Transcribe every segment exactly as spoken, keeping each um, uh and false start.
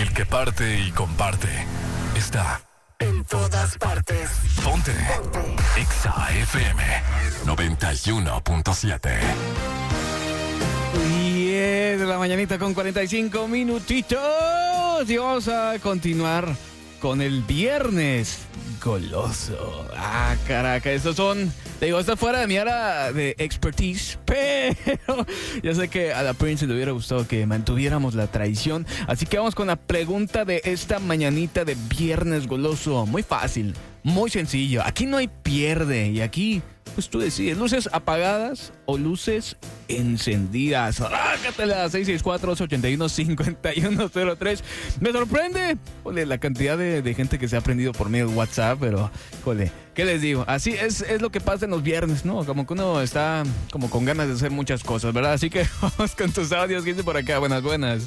el que parte y comparte, está en todas partes. Ponte, Ponte. Exa F M noventa y uno punto siete. diez de la mañanita con cuarenta y cinco minutitos. Y vamos a continuar con el viernes goloso. Ah, caraca, estos son... Te digo, está fuera de mi área de expertise, pero ya sé que a la Prince le hubiera gustado que mantuviéramos la tradición. Así que vamos con la pregunta de esta mañanita de viernes goloso. Muy fácil, muy sencillo. Aquí no hay pierde y aquí, pues tú decides, luces apagadas o luces encendidas. Rácatela, seis seis cuatro, ocho uno, cinco uno cero tres. Me sorprende, jole, la cantidad de, de gente que se ha aprendido por medio de WhatsApp, pero, jole, ¿qué les digo? Así es, es lo que pasa en los viernes, ¿no? Como que uno está como con ganas de hacer muchas cosas, ¿verdad? Así que vamos con tus audios. ¿Qué dice por acá? Buenas, buenas.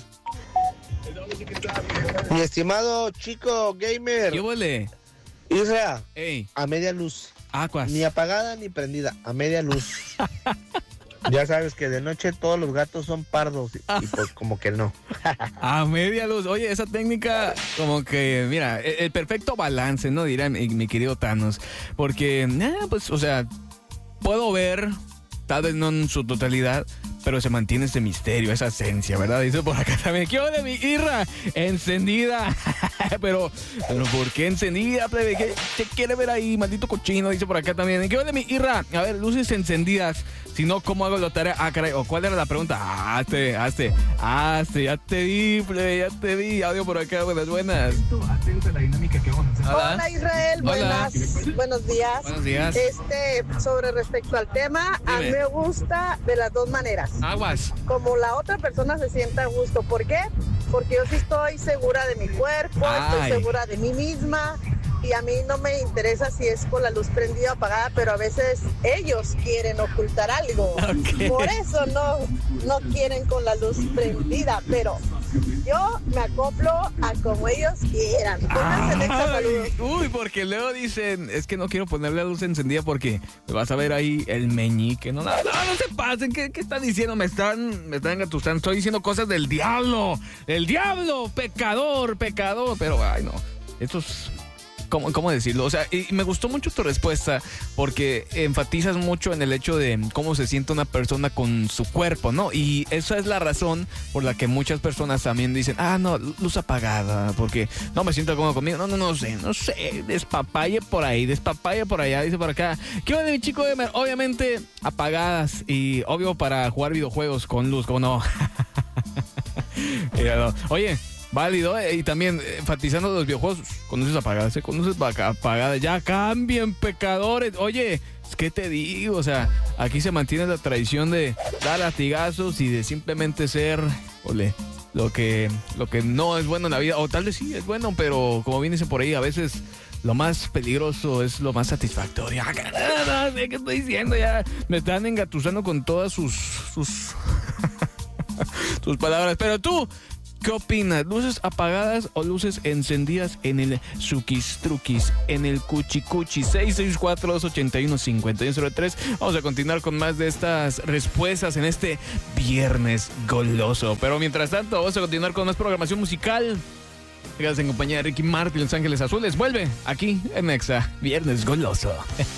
Mi estimado chico gamer. ¿Qué huele? Isra, Ey. a media luz. Aguas. Ni apagada ni prendida, a media luz. Ya sabes que de noche todos los gatos son pardos y, y pues como que no. A media luz. Oye, esa técnica como que, mira, el, el perfecto balance, ¿no? Dirá mi, mi querido Thanos. Porque, eh, pues, o sea, puedo ver, tal vez no en su totalidad, pero se mantiene ese misterio, esa esencia, ¿verdad? Dice por acá también, ¿qué onda, mi Irra? Encendida. pero, pero, ¿por qué encendida, plebe? ¿Qué, ¿Qué quiere ver ahí, maldito cochino? Dice por acá también, ¿qué onda, mi Irra? A ver, luces encendidas. Si no, ¿cómo hago la tarea? Ah, caray, ¿o cuál era la pregunta? Hazte, hazte, hazte, ya te vi, plebe, ya te vi. Audio por acá, buenas, buenas. Atento a la dinámica que vamos a hacer. Hola. Hola Israel, Hola. buenas, buenos días. Buenos días. Este, sobre respecto al tema, a mí Dime. me gusta de las dos maneras. Aguas. Como la otra persona se sienta a gusto. ¿Por qué? Porque yo sí estoy segura de mi cuerpo, Ay. estoy segura de mí misma. Y a mí no me interesa si es con la luz prendida o apagada, pero a veces ellos quieren ocultar algo. Ok. Por eso no, no quieren con la luz prendida, pero yo me acoplo a como ellos quieran. Pónganse en esta saludos. Uy, porque luego dicen, es que no quiero ponerle la luz encendida porque me vas a ver ahí el meñique. No, no, no, no se pasen. ¿Qué, qué están diciendo? Me están, me están engatusando. Estoy diciendo cosas del diablo. El diablo, pecador, pecador. Pero, ay, no. Esto es... ¿Cómo, ¿Cómo decirlo? O sea, y me gustó mucho tu respuesta porque enfatizas mucho en el hecho de cómo se siente una persona con su cuerpo, ¿no? Y esa es la razón por la que muchas personas también dicen, ah, no, luz apagada, porque no me siento cómodo conmigo. No, no, no sé, no sé, despapalle por ahí, despapalle por allá, dice por acá. ¿Qué onda, mi chico? Obviamente apagadas y obvio para jugar videojuegos con luz, ¿cómo no? Oye, válido, eh, y también eh, enfatizando los videojuegos con luces apagadas, eh, con luces apagadas. Ya cambien, pecadores. Oye, ¿qué te digo? O sea, aquí se mantiene la tradición de dar latigazos y de simplemente ser, ole, lo que, lo que no es bueno en la vida. O tal vez sí es bueno, pero como bien dice por ahí, a veces lo más peligroso es lo más satisfactorio. No sé qué estoy diciendo, ya me están engatusando con todas sus, sus, sus palabras. Pero tú, ¿qué opinas? ¿Luces apagadas o luces encendidas en el Sukis Trukis, en el Cuchicuchi? seis seis cuatro, dos ocho uno, cinco uno cero tres. Vamos a continuar con más de estas respuestas en este viernes goloso. Pero mientras tanto, vamos a continuar con más programación musical. Gracias en compañía de Ricky Martin, Los Ángeles Azules. Vuelve aquí en Exa, viernes goloso.